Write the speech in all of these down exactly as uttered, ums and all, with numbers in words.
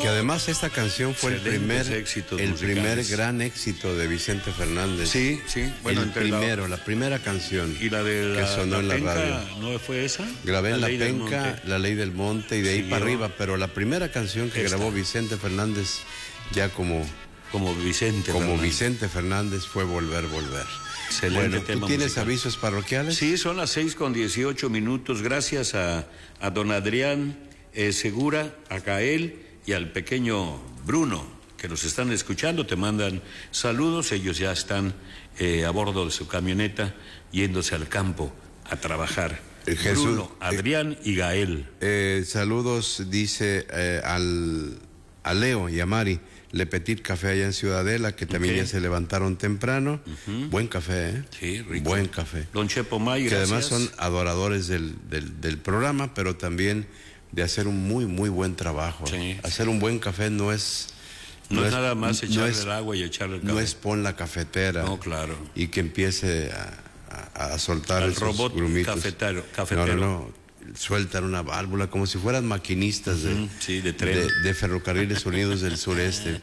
Que además esta canción fue el primer, éxitos el musicales. primer gran éxito de Vicente Fernández. Sí, sí. Bueno, el primero, la, la primera canción y la de la, que sonó la en la penca, radio. ¿no fue esa? Grabé en La, Ley Penca, La Ley del Monte y de ahí Siguió. para arriba, pero la primera canción que Esta. grabó Vicente Fernández ya como, Como Vicente como Fernández. Vicente Fernández fue Volver, Volver. Excelente Bueno, ¿tú tema tienes musical. avisos parroquiales? Sí, son las seis con dieciocho minutos. Gracias a, a don Adrián eh, Segura, a Gael y al pequeño Bruno, que nos están escuchando. Te mandan saludos. Ellos ya están eh, a bordo de su camioneta yéndose al campo a trabajar. Eh, Jesús, Bruno, Adrián eh, y Gael. Eh, saludos, dice eh, al, a Leo y a Mari, Le Petit Café allá en Ciudadela, que también Ok. ya se levantaron temprano. Ujú. Buen café, ¿eh? Sí, rico. Buen café. Don Chepo May, Que gracias. además son adoradores del, del, del programa, pero también de hacer un muy, muy buen trabajo. Sí. Hacer un buen café no es... No, es nada más no echarle es- el agua y echarle el café. No es pon la cafetera. No, claro. Y que empiece a, a- a soltar Al esos robot grumitos. cafetero- cafetero. No, no, no. Sueltan una válvula como si fueran maquinistas de, Ujú, sí, de tren. de, de Ferrocarriles Unidos del Sureste.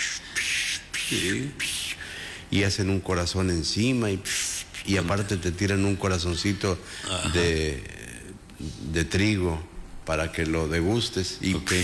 Sí. Y hacen un corazón encima y, y aparte te tiran un corazoncito de, de trigo para que lo degustes. Y Ok.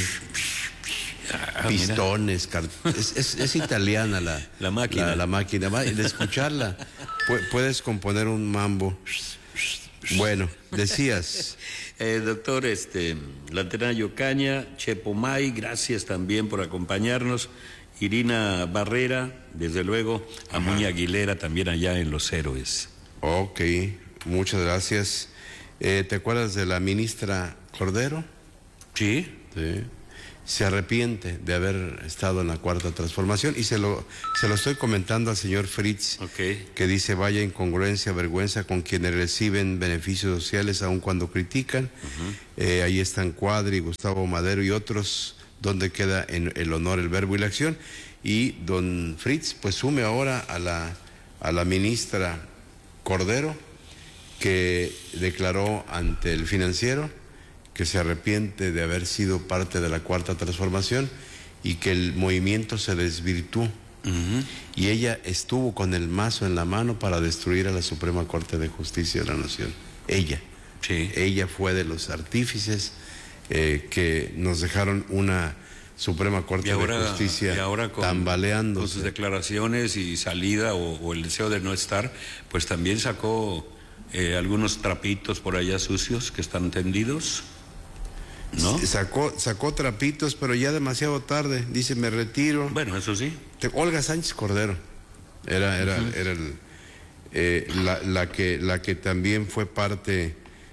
Ah, mira. pistones, car- es, es, es italiana la, La máquina. La, la máquina, Va, de escucharla, pu- puedes componer un mambo. Bueno, decías, Eh, doctor, este, Laterayo Caña, Chepo May, gracias también por acompañarnos. Irina Barrera, desde luego, a Muña Aguilera también allá en Los Héroes. ok, muchas gracias. Eh, ¿te acuerdas de la ministra Cordero? Sí. Sí. Se arrepiente de haber estado en la Cuarta Transformación y se lo, se lo estoy comentando al señor Fritz, Ok. que dice vaya incongruencia, vergüenza con quienes reciben beneficios sociales aun cuando critican. Uh-huh. Eh, ahí están Cuadri, Gustavo Madero y otros, donde queda en el honor, el verbo y la acción. Y don Fritz pues sume ahora a la, a la ministra Cordero, que declaró ante el Financiero que se arrepiente de haber sido parte de la Cuarta Transformación y que el movimiento se desvirtuó. Uh-huh. Y ella estuvo con el mazo en la mano para destruir a la Suprema Corte de Justicia de la Nación. Ella. Sí. Ella fue de los artífices eh, que nos dejaron una Suprema Corte Y ahora, de Justicia y ahora con, tambaleándose. con sus declaraciones y salida o, o el deseo de no estar, pues también sacó eh, algunos trapitos por allá sucios que están tendidos, ¿no? Sacó, sacó trapitos, pero ya demasiado tarde. Dice, me retiro. Bueno, eso sí. Olga Sánchez Cordero era, era, uh-huh. era el, eh, la, la, que, la que también fue parte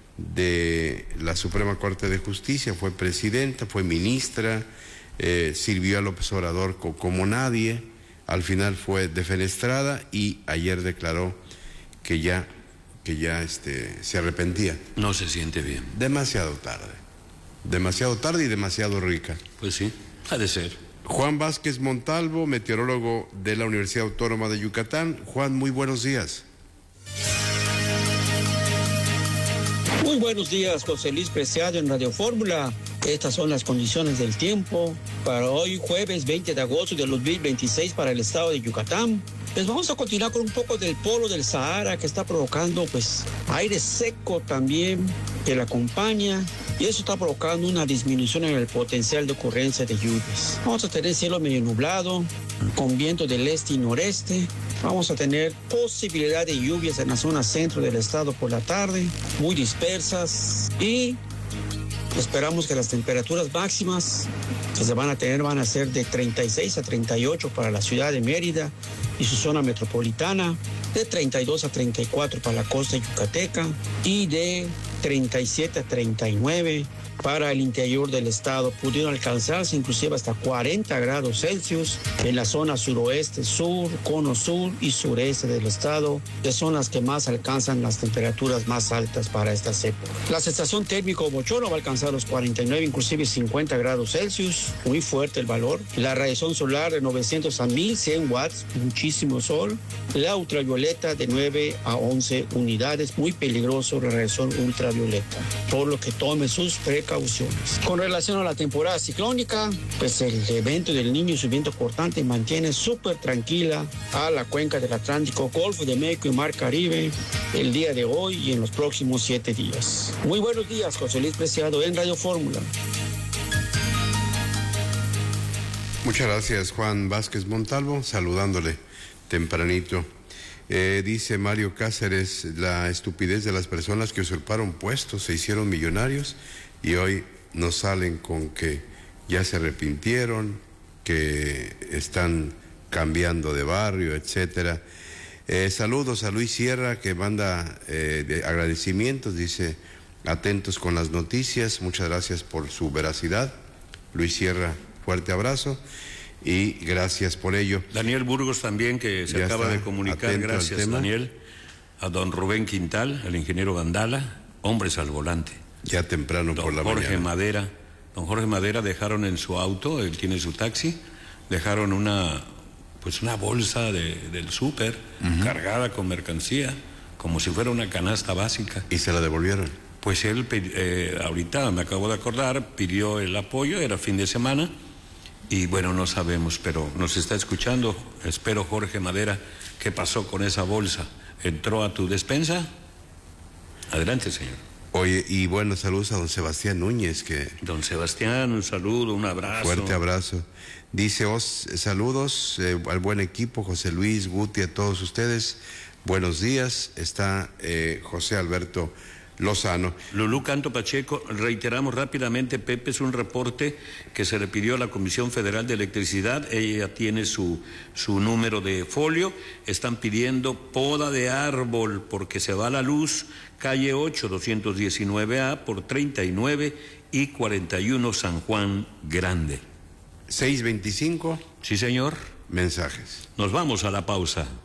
de la Suprema Corte de Justicia, fue presidenta, fue ministra, eh, sirvió a López Obrador co- como nadie, al final fue defenestrada y ayer declaró que ya, que ya este, se arrepentía. No se siente bien. Demasiado tarde, demasiado tarde y demasiado rica. Pues sí, ha de ser. Juan Vázquez Montalvo, meteorólogo de la Universidad Autónoma de Yucatán. Juan, muy buenos días. Muy buenos días, José Luis Preciado en Radio Fórmula. Estas son las condiciones del tiempo para hoy, jueves veinte de agosto de dos mil veintiséis para el estado de Yucatán. Les vamos a continuar con un poco del polo del Sahara que está provocando pues aire seco también que la acompaña y eso está provocando una disminución en el potencial de ocurrencia de lluvias. Vamos a tener cielo medio nublado con viento del este y noreste. Vamos a tener posibilidad de lluvias en la zona centro del estado por la tarde, muy dispersas y esperamos que las temperaturas máximas que se van a tener van a ser de treinta y seis a treinta y ocho para la ciudad de Mérida y su zona metropolitana, de treinta y dos a treinta y cuatro para la costa yucateca y de treinta y siete a treinta y nueve para el interior del estado. Pudieron alcanzarse inclusive hasta cuarenta grados Celsius en la zona suroeste, sur, cono sur y sureste del estado, que son las que más alcanzan las temperaturas más altas para estas épocas. La sensación térmica bochorno va a alcanzar los cuarenta y nueve, inclusive cincuenta grados Celsius, muy fuerte el valor. La radiación solar de novecientos a mil cien watts, muchísimo sol. La ultravioleta de nueve a once unidades, muy peligroso la radiación ultravioleta, por lo que tome sus precauciones. precauciones. Con relación a la temporada ciclónica, pues el evento del Niño y su viento cortante mantiene súper tranquila a la cuenca del Atlántico, Golfo de México y Mar Caribe el día de hoy y en los próximos siete días. Muy buenos días, José Luis Preciado en Radio Fórmula. Muchas gracias, Juan Vázquez Montalvo, saludándole tempranito. Eh, dice Mario Cáceres, la estupidez de las personas que usurparon puestos, se hicieron millonarios y hoy nos salen con que ya se arrepintieron, que están cambiando de barrio, etcétera. Eh, saludos a Luis Sierra, que manda eh, de agradecimientos, dice, atentos con las noticias, muchas gracias por su veracidad. Luis Sierra, fuerte abrazo y gracias por ello. Daniel Burgos también, que se Ya acaba está de comunicar, gracias Daniel, a don Rubén Quintal, al ingeniero Vandala, hombres al volante. Ya temprano don por la Jorge mañana. Madera, don Jorge Madera dejaron en su auto, él tiene su taxi, dejaron una, pues una bolsa de, del súper, uh-huh, cargada con mercancía, como si fuera una canasta básica. ¿Y se la devolvieron? Pues él, eh, ahorita me acabo de acordar, pidió el apoyo, era fin de semana, y bueno, no sabemos, pero nos está escuchando. Espero, Jorge Madera, ¿qué pasó con esa bolsa? ¿Entró a tu despensa? Adelante, señor. Oye, y bueno, saludos a don Sebastián Núñez, que... Don Sebastián, un saludo, un abrazo. Fuerte abrazo. Dice, os, saludos eh, al buen equipo, José Luis, Guti, a todos ustedes. Buenos días. Está eh, José Alberto Lozano. Lulú Canto Pacheco, reiteramos rápidamente, Pepe, es un reporte que se le pidió a la Comisión Federal de Electricidad, ella tiene su, su número de folio, están pidiendo poda de árbol porque se va la luz, calle ocho, doscientos diecinueve A por treinta y nueve y cuarenta y uno San Juan Grande. seis veinticinco. Sí, señor. Mensajes. Nos vamos a la pausa.